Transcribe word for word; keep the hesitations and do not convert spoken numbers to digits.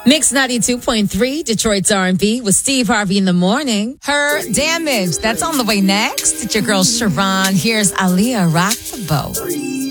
Mix ninety-two point three, Detroit's R and B with Steve Harvey in the morning. Her Damage. That's on the way next. It's your girl, Sharon. Here's Aaliyah, Rock the Boat.